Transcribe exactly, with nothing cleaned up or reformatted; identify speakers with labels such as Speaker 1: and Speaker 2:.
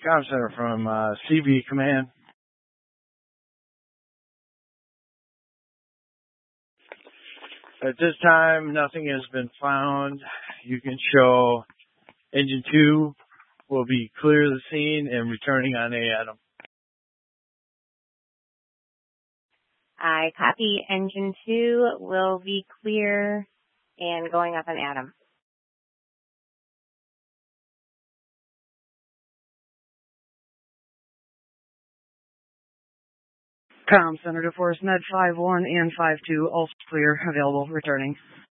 Speaker 1: Comm Center from uh, C B Command. At this time, nothing has been found. You can show Engine two will be clear of the scene and returning on A Adam.
Speaker 2: I copy. Engine two will be clear and going up on Adam.
Speaker 3: Comm Center to Force Med five one and five two, also clear, available, returning.